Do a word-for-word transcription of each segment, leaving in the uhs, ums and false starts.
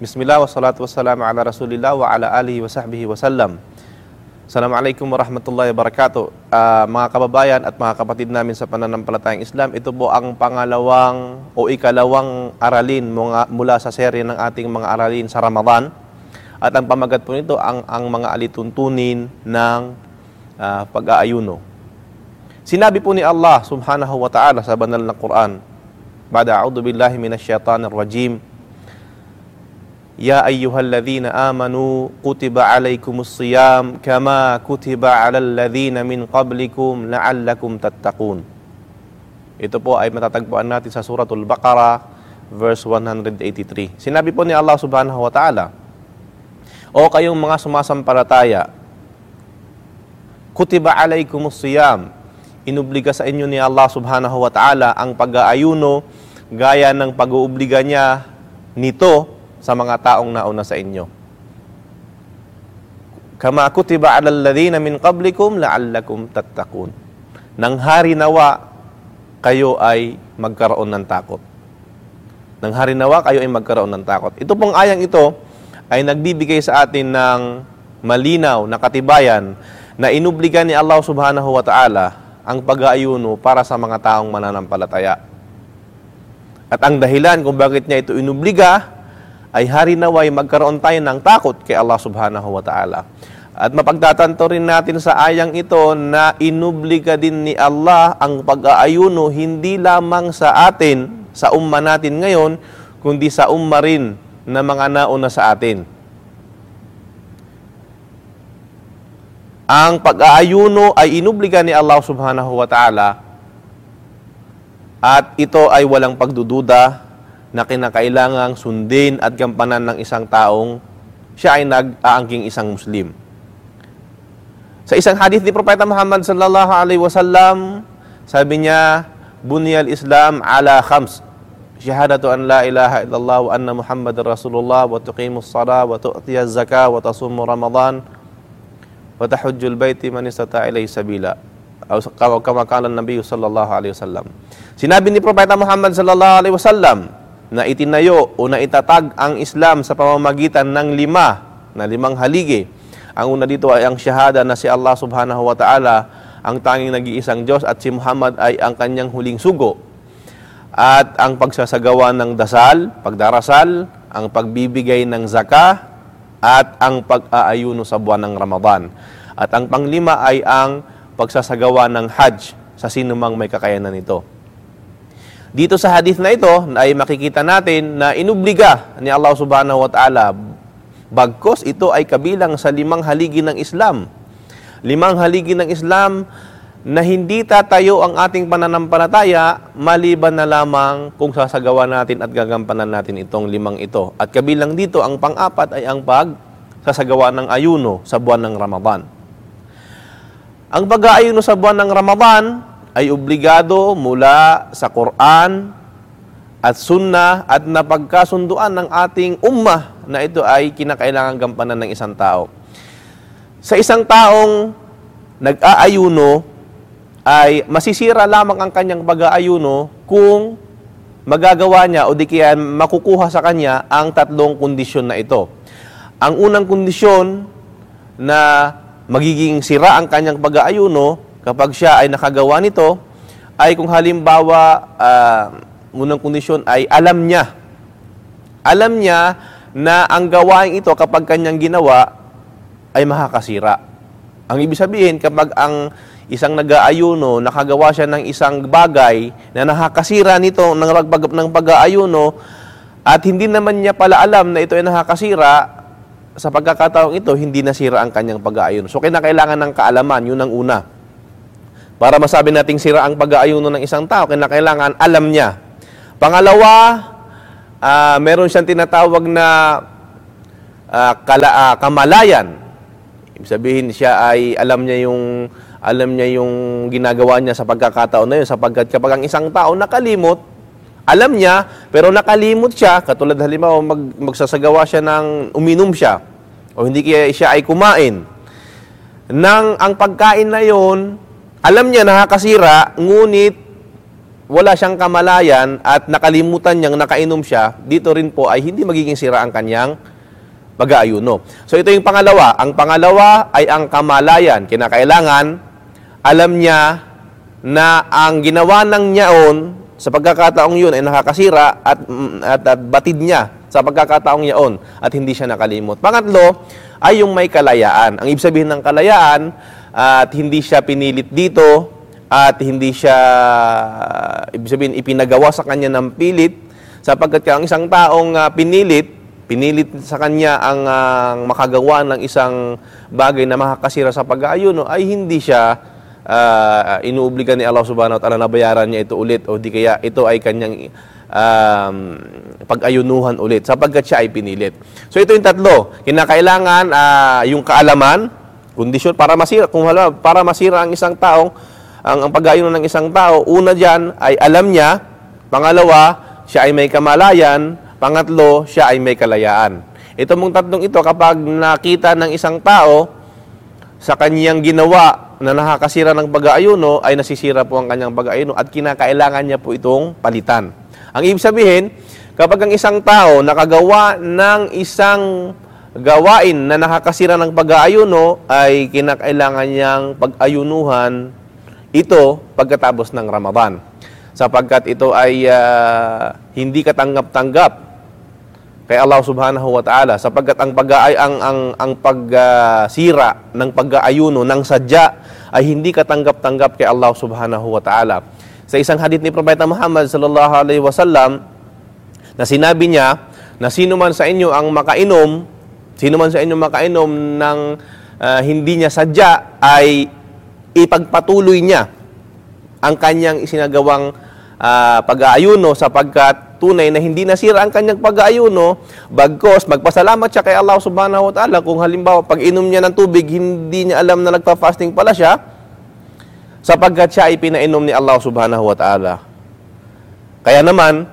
Bismillah wa salatu wassalamu ala rasulillah wa ala alihi wa sahbihi wa sallam. Assalamualaikum warahmatullahi wabarakatuh. Uh, mga kababayan at mga kapatid namin sa pananampalatayang Islam, ito po ang pangalawang o ikalawang aralin mga, mula sa serye ng ating mga aralin sa Ramadan. At ang pamagat po nito ang, ang mga alituntunin ng uh, pag-aayuno. Sinabi po ni Allah subhanahu wa ta'ala sa banal na Quran, Ba'da a'udhu billahi minasyaitanir rajim, Ya ayyuhalladhina amanu kutiba alaikumus siyam kama kutiba alal ladhina min qablikum la'allakum tattaqun. Ito po ay matatagpuan natin sa Suratul Baqarah verse one eighty-three. Sinabi po ni Allah subhanahu wa ta'ala, O kayong mga sumasampalataya, kutiba alaikumus siyam, inubliga sa inyo ni Allah subhanahu wa ta'ala ang pag-aayuno gaya ng pag-uubliga niya nito sa mga taong nauna sa inyo. Kama kutiba alal ladhina min qablikum la'allakum tattaqun. Nang hari nawa kayo ay magkaroon ng takot. Nang hari nawa kayo ay magkaroon ng takot. Ito pong ayang ito ay nagbibigay sa atin ng malinaw na katibayan na inubliga ni Allah subhanahu wa ta'ala ang pag-aayuno para sa mga taong mananampalataya. At ang dahilan kung bakit niya ito inubliga ay hari naway magkaroon tayo ng takot kay Allah subhanahu wa ta'ala. At mapagtatanto rin natin sa ayang ito na inubliga din ni Allah ang pag-aayuno hindi lamang sa atin, sa umma natin ngayon, kundi sa umma rin na mga nauna sa atin. Ang pag-aayuno ay inubliga ni Allah subhanahu wa ta'ala at ito ay walang pagdududa na kinakailangang sundin at gampanan ng isang taong siya ay nag-aangking isang Muslim. Sa isang hadith ni Propeta Muhammad sallallahu alaihi wasallam, sabi niya, Bunyal Islam ala khams, syahadatu an la ilaha illallah wa anna Muhammadar Rasulullah wa tuqimus salah wa tu'tiyaz zakah wa tasumu Ramadan wa tahujjul baiti man istata'a ilayhi sabila. O kama qala an-nabiy sallallahu alaihi wasallam. Sinabi ni Propeta Muhammad sallallahu alaihi wasallam na itinayo o na itatag ang Islam sa pamamagitan ng lima, na limang haligi. Ang una dito ay ang syahada na si Allah subhanahu wa ta'ala ang tanging nag-iisang Diyos at si Muhammad ay ang kanyang huling sugo. At ang pagsasagawa ng dasal, pagdarasal, ang pagbibigay ng zakah, at ang pag-aayuno sa buwan ng Ramadan. At ang panglima ay ang pagsasagawa ng Hajj sa sinumang may kakayanan nito. Dito sa hadith na ito ay makikita natin na inubliga ni Allah subhanahu wa ta'ala bagkos ito ay kabilang sa limang haligi ng Islam. Limang haligi ng Islam na hindi tatayo ang ating pananampalataya maliban na lamang kung sasagawa natin at gagampanan natin itong limang ito. At kabilang dito ang pang-apat ay ang pagsasagawa ng ayuno sa buwan ng Ramadan. Ang pag-aayuno sa buwan ng Ramadan ay obligado mula sa Quran at Sunnah at napagkasunduan ng ating ummah na ito ay kinakailangang gampanan ng isang tao. Sa isang taong nag-aayuno ay masisira lamang ang kanyang pag-aayuno kung magagawa niya o di kaya makukuha sa kanya ang tatlong kondisyon na ito. Ang unang kondisyon na magiging sira ang kanyang pag-aayuno kapag siya ay nakagawa nito, ay kung halimbawa, uh, unang kondisyon ay alam niya. Alam niya na ang gawain ito kapag kanyang ginawa ay makakasira. Ang ibig sabihin, kapag ang isang nag-aayuno, nakagawa siya ng isang bagay na nakakasira nito ng, ng pag-aayuno at hindi naman niya pala alam na ito ay nakakasira, sa pagkakataong ito, hindi nasira ang kanyang pag-aayuno. So, kinakailangan ng kaalaman, yun ang una. Para masabi nating sira ang pag-aayuno ng isang tao, kinakailangan alam niya. Pangalawa, uh, meron siyang tinatawag na uh, kala, uh, kamalayan. Ibig sabihin siya ay alam niya yung alam niya yung ginagawa niya sa pagkakataon na yun, sapagkat kapag ang isang tao nakalimot, alam niya, pero nakalimot siya, katulad halimbawa mag, magsasagawa siya ng uminom siya, o hindi kaya siya ay kumain. Nang ang pagkain na yon, alam niya nakakasira, ngunit wala siyang kamalayan at nakalimutan niyang nakainom siya, dito rin po ay hindi magiging sira ang kanyang pag-aayuno. So ito yung pangalawa. Ang pangalawa ay ang kamalayan. Kinakailangan, alam niya na ang ginawa ng niyaon sa pagkakataong yun ay nakakasira at, at, at batid niya sa pagkakataong yaon at hindi siya nakalimot. Pangatlo ay yung may kalayaan. Ang ibig sabihin ng kalayaan at hindi siya pinilit dito at hindi siya, ibig sabihin, ipinagawa sa kanya ng pilit sapagkat ang isang taong uh, pinilit, pinilit sa kanya ang uh, makagawa ng isang bagay na makakasira sa pag-aayuno ay hindi siya uh, inuobliga ni Allah subhanahu wa ta'ala na bayaran niya ito ulit o di kaya ito ay kanyang um, pag-ayunuhan ulit sapagkat siya ay pinilit. So ito yung tatlo. Kinakailangan uh, yung kaalaman, kondisyon para masira, kung hala, para masira ang isang taong ang, ang pag-ayuno ng isang tao, una diyan ay alam niya, pangalawa, siya ay may kamalayan, pangatlo, siya ay may kalayaan. Ito mong tatlong ito, kapag nakita ng isang tao sa kanyang ginawa na nakakasira ng pag-aayuno, ay nasisira po ang kanyang pag-aayuno at kinakailangan niya po itong palitan. Ang ibig sabihin, kapag ang isang tao nakagawa ng isang gawain na nakakasira ng pag-aayuno, ay kinakailangan niyang pag-ayunuhan ito pagkatapos ng Ramadan. Sapagkat ito ay uh, hindi katanggap-tanggap kay Allah subhanahu wa ta'ala. Sapagkat ang pag-aay ang ang ang pagsira uh, ng pag-aayuno ng sadya ay hindi katanggap-tanggap kay Allah subhanahu wa ta'ala. Sa isang hadith ni Propeta Muhammad sallallahu alaihi wasallam na sinabi niya na sino man sa inyo ang makainom, sino man sa inyo makainom ng uh, hindi niya sadya ay ipagpatuloy niya ang kanyang isinagawang uh, pag-aayuno sapagkat tunay na hindi nasira ang kanyang pag-aayuno, bagkos magpasalamat siya kay Allah subhanahu wa ta'ala kung halimbawa pag inom niya ng tubig, hindi niya alam na nagpa-fasting pala siya sapagkat siya ay pinainom ni Allah subhanahu wa ta'ala. Kaya naman,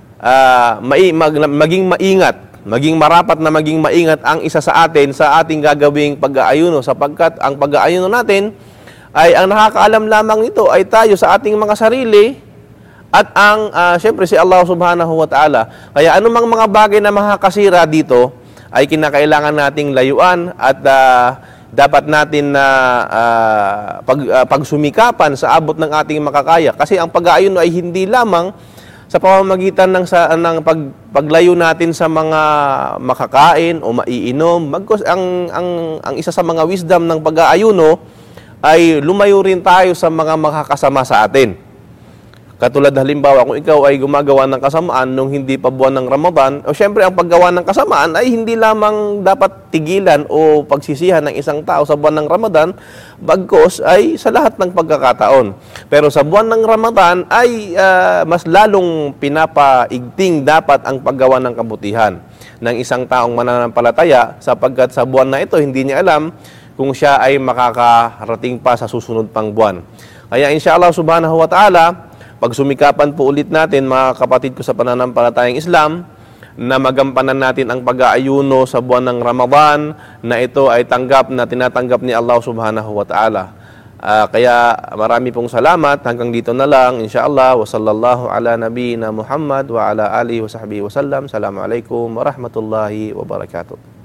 uh, mai, mag, maging maingat, maging marapat na maging maingat ang isa sa atin sa ating gagawing pag-aayuno sapagkat ang pag-aayuno natin ay ang nakakaalam lamang nito ay tayo sa ating mga sarili at ang, uh, siyempre, si Allah subhanahu wa ta'ala. Kaya anumang mga bagay na makakasira dito ay kinakailangan nating layuan at uh, dapat natin na uh, pag, uh, pagsumikapan sa abot ng ating makakaya. Kasi ang pag-aayuno ay hindi lamang sa pamamagitan ng, sa, ng pag, paglayo natin sa mga makakain o maiinom. Magkos, ang, ang, ang isa sa mga wisdom ng pag-aayuno ay lumayo rin tayo sa mga makakasama sa atin. Katulad halimbawa, kung ikaw ay gumagawa ng kasamaan nung hindi pa buwan ng Ramadan, o syempre ang paggawa ng kasamaan ay hindi lamang dapat tigilan o pagsisihan ng isang tao sa buwan ng Ramadan, bagkos ay sa lahat ng pagkakataon. Pero sa buwan ng Ramadan ay uh, mas lalong pinapaigting dapat ang paggawa ng kabutihan ng isang taong mananampalataya sapagkat sa buwan na ito hindi niya alam kung siya ay makakarating pa sa susunod pang buwan. Kaya inshallah subhanahu wa ta'ala, pagsumikapan po ulit natin mga kapatid ko sa pananampalatayang Islam na magampanan natin ang pag-aayuno sa buwan ng Ramadan na ito ay tanggap na tinatanggap ni Allah subhanahu wa ta'ala. Uh, kaya marami pong salamat. Hanggang dito na lang inshallah. Wa sallallahu ala nabiyina Muhammad wa ala alihi wa sahbihi wa sallam. Assalamualaikum warahmatullahi wabarakatuh.